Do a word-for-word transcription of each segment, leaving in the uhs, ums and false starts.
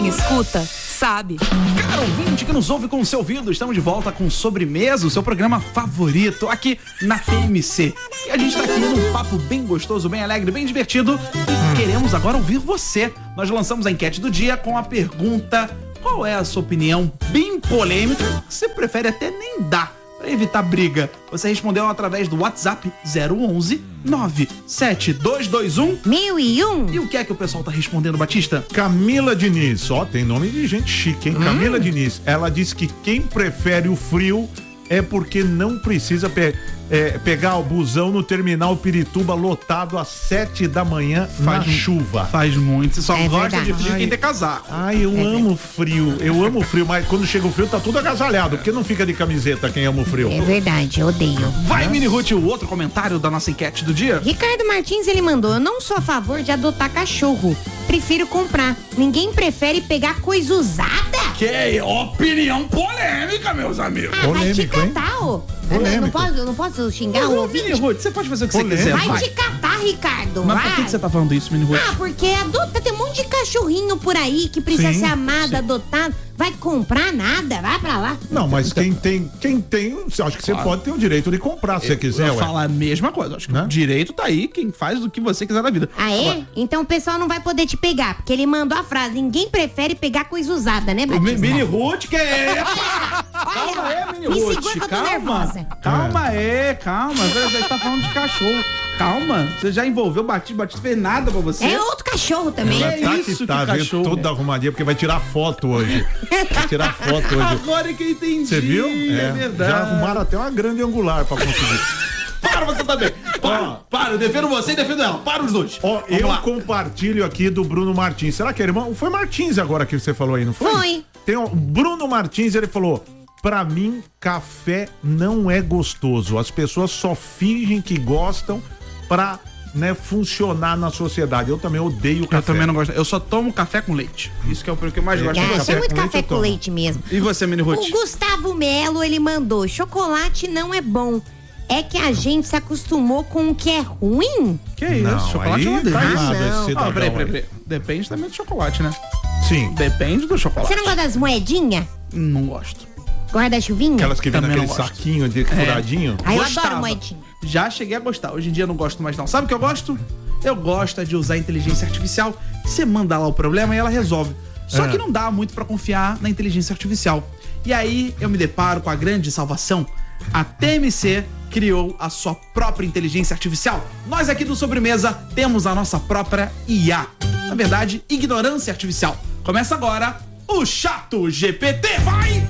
escuta sabe. Cara ouvinte que nos ouve com o seu ouvido, estamos de volta com Sobremesa, o seu programa favorito aqui na T M C. E a gente tá aqui num papo bem gostoso, bem alegre, bem divertido e queremos agora ouvir você. Nós lançamos a enquete do dia com a pergunta: qual é a sua opinião bem polêmica que você prefere até nem dar para evitar briga? Você respondeu através do WhatsApp zero onze nove sete dois dois um mil e um. E o que é que o pessoal tá respondendo, Batista? Camila Diniz, ó, tem nome de gente chique, hein? Hum. Camila Diniz, ela disse que quem prefere o frio é porque não precisa pe- é, pegar o busão no terminal Pirituba lotado às sete da manhã faz na chuva. Faz muito, você só É gosta verdade. de frio quem tem casaco. Ai, eu É amo frio, eu amo frio, mas quando chega o frio tá tudo agasalhado, porque não fica de camiseta quem ama o frio. É verdade, eu odeio. Vai, Mini Ruth, o outro comentário da nossa enquete do dia? Ricardo Martins, ele mandou: eu não sou a favor de adotar cachorro, prefiro comprar. Ninguém prefere pegar coisa usada? Que opinião polêmica, meus amigos. Ah, vai te Polêmico, hein? catar, ô. Polêmico. Não posso, não posso xingar o Mini ouvinte? Ruth, você pode fazer o que Polêmico. você quiser. Vai, Vai. te catar, Ricardo. Mas vai. por que, que você tá falando isso, Mini Ruth? Ah, porque adota, tem um monte de cachorrinho por aí que precisa Sim, ser amado, adotado. Vai comprar nada, vai pra lá. Não, mas quem tem, quem tem, eu acho que você pode ter o direito de comprar se você quiser, Eu ué. falar a mesma coisa. Acho que Né? o direito tá aí, quem faz o que você quiser na vida. Ah, é? Agora, Então o pessoal não vai poder te pegar, porque ele mandou a frase: ninguém prefere pegar coisa usada, né, o Batista? Mi- Mini Ruth, que é? Olha, Calma aí, Mini me Ruth. segura que eu tô calma. nervosa. Calma aí, calma. Você já tá falando de cachorro. Calma. Você já envolveu o Batista. O Batista fez nada pra você. É outro cachorro também. É Tá isso que tá, que viu? cachorro. Toda arrumadinha, porque vai tirar foto hoje. Vai tirar foto hoje. Agora que eu entendi. Você viu? É, verdade. Já arrumaram até uma grande angular pra conseguir. Para você também. Para, Ó. para. Eu defendo você e defendo ela. Para os dois. Ó, Vamos eu lá. compartilho aqui do Bruno Martins. Será que é irmão? Foi Martins agora que você falou aí, não foi? Foi. Tem o Bruno Martins, ele falou: pra mim, café não é gostoso. As pessoas só fingem que gostam pra, né, funcionar na sociedade. Eu também odeio café. Eu também não gosto. Eu só tomo café com leite. Isso que é o que eu mais gosto. Ah, de tem você. muito com leite café eu com tomo. leite mesmo. E você, Mini Ruth? O Gustavo Melo, ele mandou: chocolate não é bom. É que a gente se acostumou com o que é ruim? Que isso? Não, Chocolate é uma aí tá delícia. errado não. esse Ah, cidadão peraí, peraí, aí. peraí. Depende também do chocolate, né? Sim. Depende do chocolate. Você não gosta das moedinhas? Não gosto. Guarda-chuvinha? Aquelas que vêm Também naquele não gosto. saquinho de furadinho. Ah, eu Gostava. adoro moedinha. Já cheguei a gostar. Hoje em dia eu não gosto mais não. Sabe o que eu gosto? Eu gosto de usar a inteligência artificial. Você manda lá o problema e ela resolve. Só É. que não dá muito pra confiar na inteligência artificial. E aí eu me deparo com a grande salvação. A T M C criou a sua própria inteligência artificial. Nós aqui do Sobremesa temos a nossa própria I A. Na verdade, ignorância artificial. Começa agora o Chato G P T. Vai!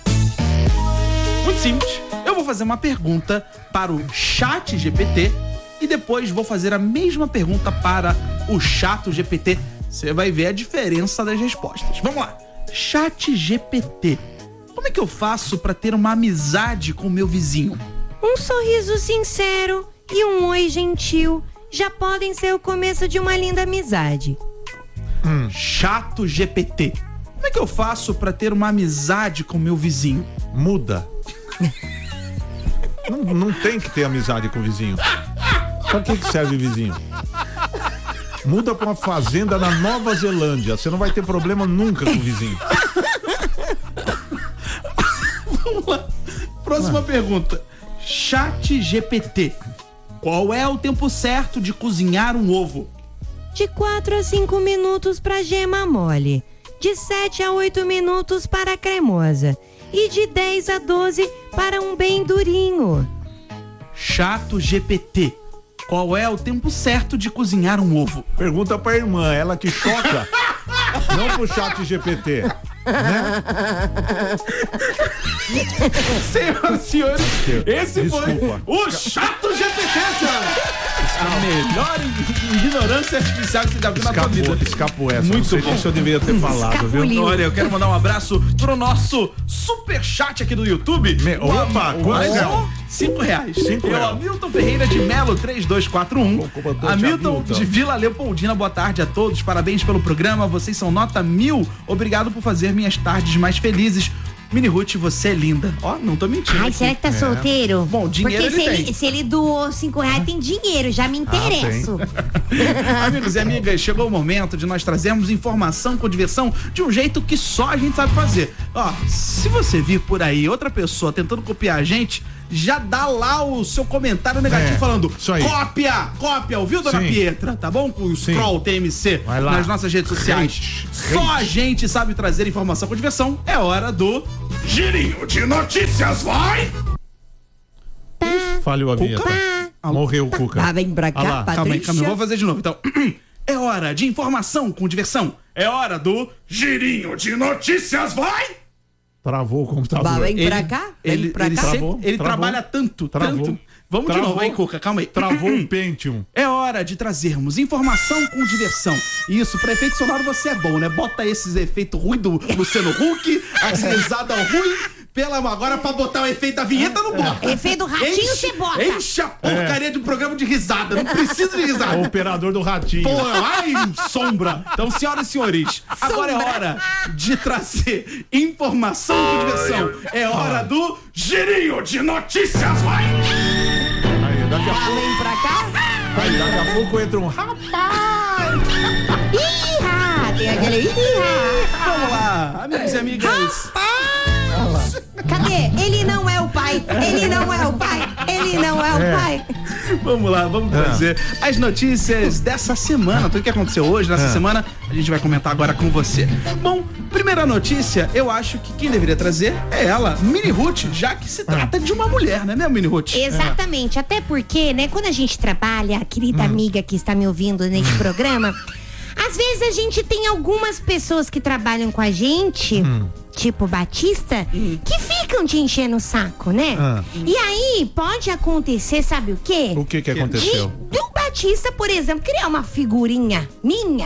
Muito simples. Eu vou fazer uma pergunta para o Chat G P T e depois vou fazer a mesma pergunta para o Chato G P T. Você vai ver a diferença das respostas. Vamos lá. Chat G P T. Como é que eu faço para ter uma amizade com o meu vizinho? Um sorriso sincero e um oi gentil já podem ser o começo de uma linda amizade. Chato G P T. Como é que eu faço para ter uma amizade com o meu vizinho? Muda. não, não tem que ter amizade com o vizinho. Pra que, que serve vizinho? Muda pra uma fazenda na Nova Zelândia. Você não vai ter problema nunca com o vizinho. Vamos lá. Próxima pergunta. Chat G P T. Qual é o tempo certo de cozinhar um ovo? De quatro a cinco minutos para gema mole. De sete a oito minutos para cremosa. E de dez a doze para um bem durinho. Chato G P T. Qual é o tempo certo de cozinhar um ovo? Pergunta pra irmã, ela que choca. Não pro chat G P T. Né? Senhoras e senhores, esse Desculpa. foi o Chato G P T, senhora. A melhor ignorância artificial que você já viu na sua Escapou, vida. escapou essa. Muito Não sei bom. se eu deveria ter falado, viu? Escapuliu. Olha, eu quero mandar um abraço pro nosso superchat aqui do YouTube. Me- O opa, Am- quanto o- é? Cinco reais. Cinco E o reais. Hamilton Ferreira de Melo, três dois quatro um. Bom, comandante Hamilton Hamilton. de Vila Leopoldina, boa tarde a todos. Parabéns pelo programa. Vocês são nota mil. Obrigado por fazer minhas tardes mais felizes. Mini Ruth, você é linda. Ó, não tô mentindo. Ai, aqui. será que tá solteiro? Bom, dinheiro Porque se ele ele, tem. se ele doou cinco reais, tem dinheiro, já me interesso. Amigos e amigas, chegou o momento de nós trazermos informação com diversão de um jeito que só a gente sabe fazer. Ó, se você vir por aí outra pessoa tentando copiar a gente, já dá lá o seu comentário negativo É, falando isso aí. cópia, cópia, ouviu, dona Sim. Pietra? Tá bom? Com o Sim. Scroll T M C Vai lá. nas nossas redes sociais. Só a gente sabe trazer informação com diversão. É hora do Girinho de Notícias, vai! Falhou a vinheta. Morreu o Cuca. Tá, vem pra cá, Ah lá. Patrícia. Calma aí, calma aí, vou fazer de novo. Então, é hora de informação com diversão. É hora do Girinho de Notícias, vai! Travou o computador. Bah, vem pra Ele- cá, vem Ele, pra ele, cá. sempre- Travou, ele travou. trabalha tanto, Travou. tanto. Vamos de Travou. novo, hein, Cuca? Calma aí. Travou o Pentium. É hora de trazermos informação com diversão. Isso, pra efeito sonoro você é bom, né? Bota esses efeitos ruins do Luciano Huck, as risadas ruins. Pela, agora pra botar o efeito da vinheta não bota. Efeito do ratinho você bota. Enche a porcaria de um programa de risada. Não precisa de risada. O operador do ratinho. Pô, ai, sombra. Então, senhoras e senhores, agora é hora de trazer informação com diversão. É hora do Girinho de Notícias, vai! Aí, daqui a Tá, pouco, vem pra cá. aí, daqui a pouco entra um rapaz. Ih, tem aquele ih. Vamos lá, amigos e amigas. Cadê? Ele não é o pai. Ele não é o pai. Ele não é o É. pai. Vamos lá, vamos trazer as notícias dessa semana. Tudo que aconteceu hoje, nessa semana, a gente vai comentar agora com você. Bom, primeira notícia, eu acho que quem deveria trazer é ela, Mini Ruth, já que se trata de uma mulher, né, né, Mini Ruth? Exatamente, até porque, né, quando a gente trabalha, a querida amiga que está me ouvindo neste programa, às vezes a gente tem algumas pessoas que trabalham com a gente, tipo Batista, que ficam te enchendo o saco, né? Ah. E aí pode acontecer, sabe o quê? O que que De, aconteceu? de um Batista, por exemplo, criar uma figurinha minha.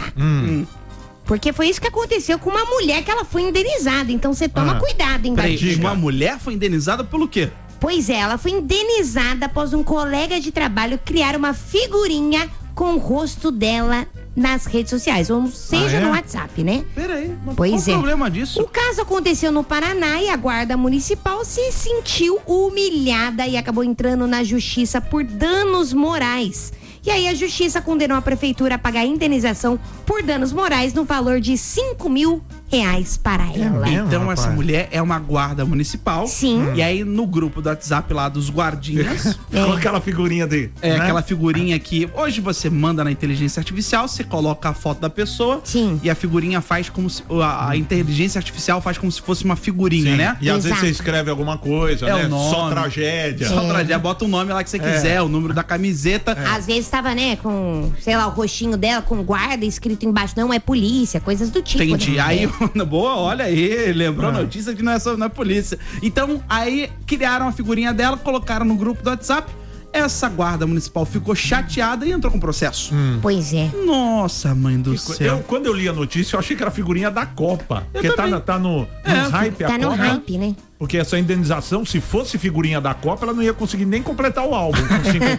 Porque foi isso que aconteceu com uma mulher que ela foi indenizada. Então você toma Ah. cuidado, hein, Peraí, Batista? uma mulher foi indenizada pelo quê? Pois é, ela foi indenizada após um colega de trabalho criar uma figurinha com o rosto dela nas redes sociais, ou seja, Ah, é? no WhatsApp, né? Peraí, mas Pois qual é. o problema disso? O caso aconteceu no Paraná e a guarda municipal se sentiu humilhada e acabou entrando na justiça por danos morais. E aí a justiça condenou a prefeitura a pagar indenização por danos morais no valor de cinco mil reais para ela. mesmo? Então, rapaz. essa mulher é uma guarda municipal. Sim. E aí, no grupo do WhatsApp lá dos guardinhas, Com aquela figurinha de. é né? aquela figurinha que hoje você manda na inteligência artificial, você coloca a foto da pessoa Sim. e a figurinha faz como se. A, a inteligência artificial faz como se fosse uma figurinha, Sim. né? E às vezes Exato. você escreve alguma coisa, É né? o nome. Só tragédia. Só tragédia, bota o nome lá que você quiser, o número da camiseta. Às vezes tava, né, com, sei lá, o rostinho dela com guarda escrito embaixo, não é polícia, coisas do tipo. Entendi. né? Aí, boa, olha aí, lembrou a Ah. notícia que não é só na polícia. Então, aí criaram a figurinha dela, colocaram no grupo do WhatsApp. Essa guarda municipal ficou chateada e entrou com processo. Pois é. Nossa, mãe do Eu, céu. quando eu li a notícia, eu achei que era a figurinha da Copa. Porque tá, também. na- tá no, no É, hype a Tá no Copa. hype, né? Porque essa indenização, se fosse figurinha da Copa, ela não ia conseguir nem completar o álbum com cinco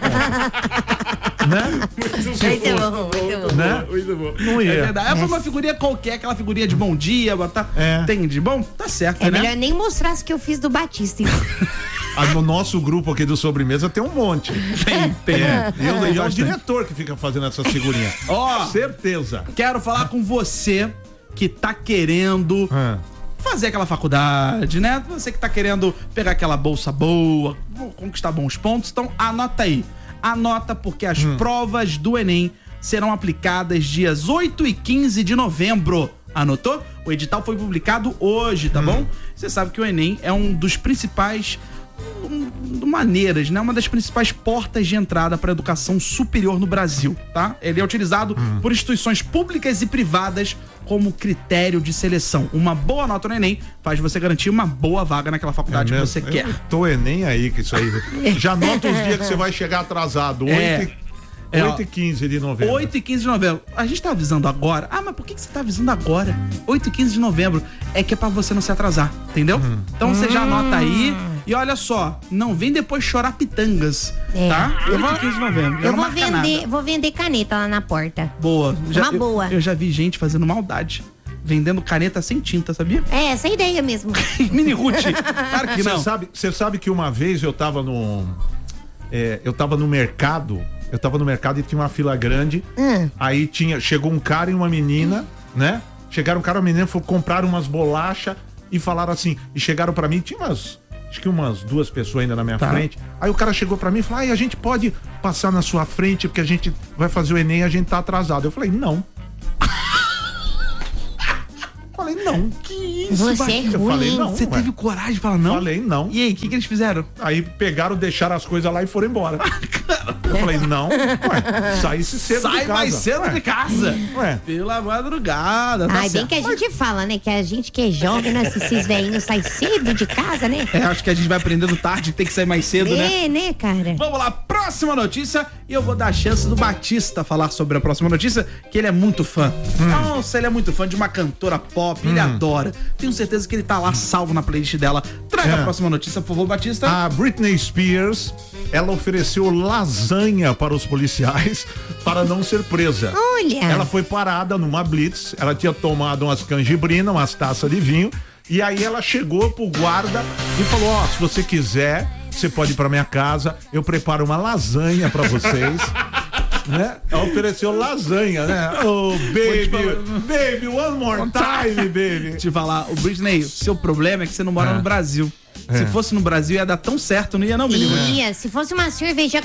contos. Né? Muito bom, muito bom. Né? Muito bom. Não ia. É verdade. Ela foi uma figurinha qualquer, aquela figurinha de bom dia, botar. É. Entende? Bom, tá certo, É né? melhor nem mostrar as que eu fiz do Batista. então. Ah, no nosso grupo aqui do Sobremesa tem um monte. Tem, tem. É, e eu, e é o bastante. diretor que fica fazendo essas figurinhas. Ó, Certeza. quero falar com você que tá querendo Ah. fazer aquela faculdade, né? Você que tá querendo pegar aquela bolsa boa, conquistar bons pontos, então anota aí. Anota porque as provas do Enem serão aplicadas dias oito e quinze de novembro. Anotou? O edital foi publicado hoje, tá bom? Você sabe que o Enem é um dos principais um, maneiras, né? Uma das principais portas de entrada para a educação superior no Brasil, tá? Ele é utilizado por instituições públicas e privadas como critério de seleção. Uma boa nota no Enem faz você garantir uma boa vaga naquela faculdade É que mesmo? você quer. Eu tô é nem aí com isso aí. Já nota os dias que você vai chegar atrasado. É. É, ó. oito e quinze de novembro. oito e quinze de novembro. A gente tá avisando agora. Ah, mas por que que você tá avisando agora? oito e quinze de novembro. É que é pra você não se atrasar, entendeu? Então você já anota aí. E olha só, não vem depois chorar pitangas, É. tá? Eu vou- oito e quinze de novembro. Eu não vou marca vender, nada. vou vender caneta lá na porta. Boa. Uma eu- boa. Eu, já vi gente fazendo maldade. vendendo caneta sem tinta, sabia? É, essa é a ideia mesmo. Mini Ruth. Claro que Você não. sabe, você sabe que uma vez eu tava no. É, eu tava no mercado. Eu tava no mercado e tinha uma fila grande. Hum. Aí tinha, chegou um cara e uma menina, né? Chegaram um cara e uma menina, foram comprar umas bolachas e falaram assim. E chegaram pra mim, tinha umas. Acho que umas duas pessoas ainda na minha Tá. frente. Aí o cara chegou pra mim e falou: ai, a gente pode passar na sua frente porque a gente vai fazer o Enem e a gente tá atrasado. Eu falei: não. Falei: não. Que isso, Você é Batista? Eu ruim, falei: hein? não. Você ué. teve coragem de falar não? Falei: não. E aí, o que, que eles fizeram? Aí pegaram, deixaram as coisas lá e foram embora. Eu falei: não, ué, saísse cedo de Sai casa. mais cedo Ué, de casa. Ué. Pela madrugada, tá Ai, bem certo. que a gente fala, né? Que a gente que é jovem, nós, esses velhinhos saem cedo de casa, né? É, acho que a gente vai aprendendo tarde, tem que sair mais cedo, né? É, né, cara? Vamos lá, próxima notícia. E eu vou dar a chance do Batista falar sobre a próxima notícia, que ele é muito fã. Nossa, ele é muito fã de uma cantora pop, ele adora. Tenho certeza que ele tá lá salvo na playlist dela. Traga É. a próxima notícia, por favor, Batista. A Britney Spears, ela ofereceu lasanha para os policiais para não ser presa. Olha. Ela foi parada numa blitz, ela tinha tomado umas canjibrinas, umas taças de vinho, e aí ela chegou pro guarda e falou: ó, se você quiser, você pode ir pra minha casa, eu preparo uma lasanha pra vocês. Né? Ela ofereceu lasanha, né? Oh, baby, baby, one more time, baby. Te falar, o Britney, o seu problema é que você não mora É. no Brasil. Se fosse no Brasil, ia dar tão certo, não ia não, menino? Ia, se fosse uma cerveja